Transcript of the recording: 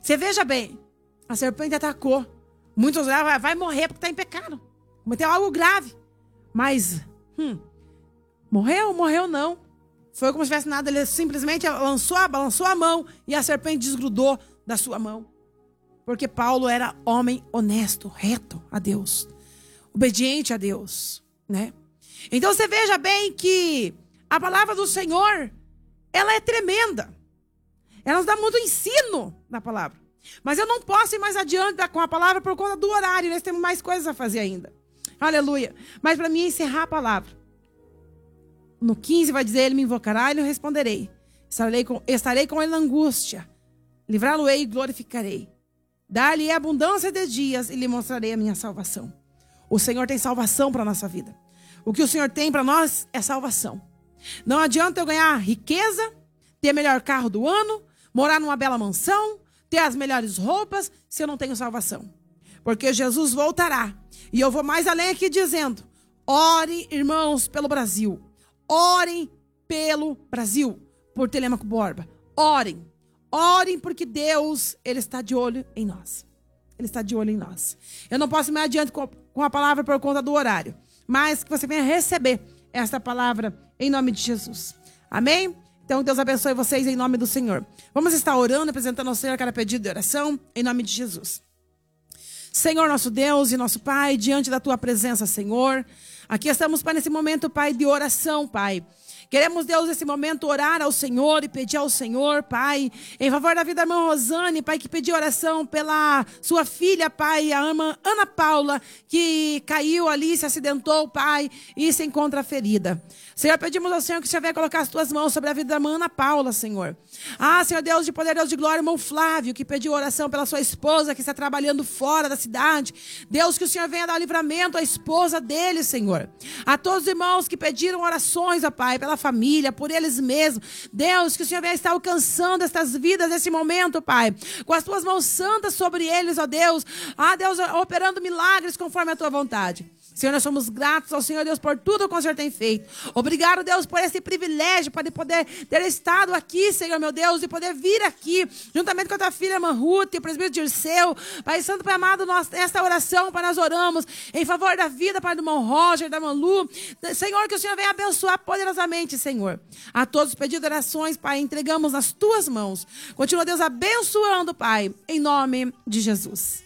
Você veja bem, a serpente atacou. Muitos olhavam, vai morrer porque está em pecado. Cometeu algo grave. Mas, morreu? Morreu não. Foi como se tivesse nada, ele simplesmente balançou a mão e a serpente desgrudou da sua mão. Porque Paulo era homem honesto, reto a Deus, obediente a Deus, né? Então você veja bem que a palavra do Senhor, ela é tremenda. Ela nos dá muito ensino na palavra. Mas eu não posso ir mais adiante com a palavra por conta do horário. Nós temos mais coisas a fazer ainda. Aleluia. Mas para mim encerrar a palavra, no 15 vai dizer, ele me invocará e eu responderei. Estarei com ele na angústia. Livrá-lo-ei e glorificarei. Dar-lhe abundância de dias e lhe mostrarei a minha salvação. O Senhor tem salvação para a nossa vida. O que o Senhor tem para nós é salvação. Não adianta eu ganhar riqueza, ter o melhor carro do ano, morar numa bela mansão, ter as melhores roupas, se eu não tenho salvação. Porque Jesus voltará. E eu vou mais além aqui dizendo, ore, irmãos, pelo Brasil. Orem pelo Brasil, por Telêmaco Borba. Orem. Orem porque Deus, Ele está de olho em nós. Ele está de olho em nós. Eu não posso ir mais adiante com a palavra por conta do horário. Mas que você venha receber esta palavra em nome de Jesus. Amém? Então Deus abençoe vocês em nome do Senhor. Vamos estar orando, apresentando ao Senhor cada pedido de oração em nome de Jesus. Senhor, nosso Deus e nosso Pai, diante da Tua presença, Senhor. Aqui estamos, Pai, nesse momento, Pai, de oração, Pai. Queremos, Deus, nesse momento, orar ao Senhor e pedir ao Senhor, Pai, em favor da vida da irmã Rosane, Pai, que pediu oração pela sua filha, Pai, a irmã Ana Paula, que caiu ali, se acidentou, Pai, e se encontra ferida. Senhor, pedimos ao Senhor que o Senhor venha colocar as Tuas mãos sobre a vida da irmã Ana Paula, Senhor. Ah, Senhor Deus de poder, Deus de glória, irmão Flávio, que pediu oração pela sua esposa, que está trabalhando fora da cidade. Deus, que o Senhor venha dar livramento à esposa dele, Senhor. A todos os irmãos que pediram orações, ó Pai, pela família, por eles mesmos. Deus, que o Senhor venha estar alcançando estas vidas nesse momento, Pai. Com as Tuas mãos santas sobre eles, ó Deus. Ah, Deus, operando milagres conforme a Tua vontade. Senhor, nós somos gratos ao Senhor, Deus, por tudo que o Senhor tem feito. Obrigado, Deus, por esse privilégio, para poder ter estado aqui, Senhor, meu Deus, e poder vir aqui, juntamente com a Tua filha, irmã Ruth, e o presbítero Dirceu. Pai Santo, Pai amado, esta oração, Pai, nós oramos em favor da vida, Pai, do irmão Roger, da irmã Lu. Senhor, que o Senhor venha abençoar poderosamente, Senhor. A todos os pedidos de orações, Pai, entregamos nas Tuas mãos. Continua, Deus, abençoando, Pai, em nome de Jesus.